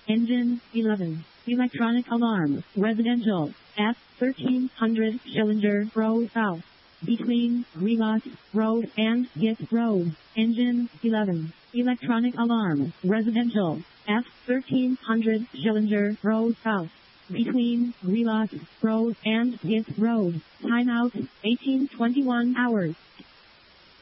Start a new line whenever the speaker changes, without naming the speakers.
Engine 11. Electronic alarm. Residential. F1300 Schillinger Road South. Between Relock Road and Git Road. Engine 11. Electronic alarm. Residential. F1300 Schillinger Road South. Between Relock Road and Git Road. Timeout 1821 hours.